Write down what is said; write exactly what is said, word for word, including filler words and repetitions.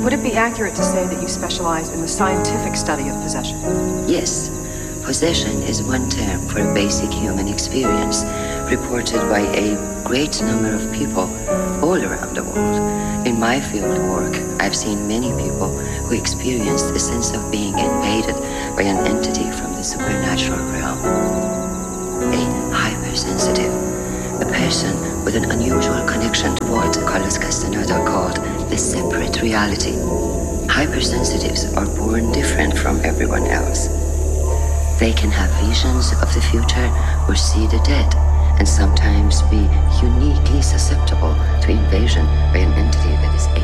would it be accurate to say that you specialize in the scientific study of possession? Yes. Possession is one term for a basic human experience reported by a great number of people all around the world. In my field of work, I've seen many people who experienced a sense of being invaded by an entity from the supernatural realm. A hypersensitive, a person with an unusual connection to what Carlos Castaneda called the separate reality. Hypersensitives are born different from everyone else. They can have visions of the future or see the dead, and sometimes be uniquely susceptible to invasion by an entity that is